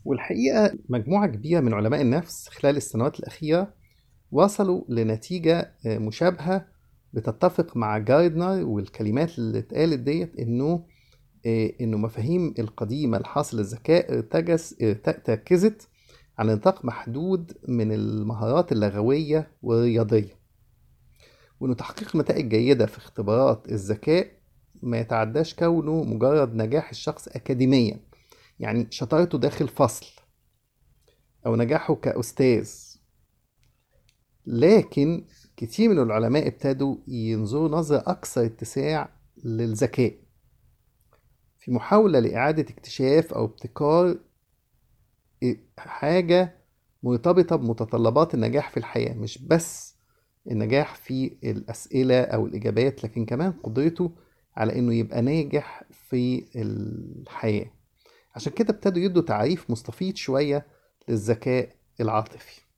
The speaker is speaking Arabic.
والحقيقة مجموعة كبيرة من علماء النفس خلال السنوات الأخيرة وصلوا لنتيجة مشابهة بتتفق مع جاردنر، والكلمات اللي اتقالت ديت إنه مفاهيم القديمة لحاصل الذكاء تركزت على نطاق محدود من المهارات اللغوية والرياضية، وإنه تحقيق نتائج جيدة في اختبارات الذكاء ما يتعداش كونه مجرد نجاح الشخص أكاديميا، يعني شطارته داخل فصل أو نجاحه كأستاذ. لكن كتير من العلماء ابتدوا ينظروا نظرة أكثر اتساع للذكاء في محاولة لإعادة اكتشاف أو ابتكار حاجة مرتبطة بمتطلبات النجاح في الحياة، مش بس النجاح في الأسئلة أو الإجابات، لكن كمان قدرته على إنه يبقى ناجح في الحياة. عشان كده ابتدوا يدوا تعريف مستفيض شوية للذكاء العاطفي.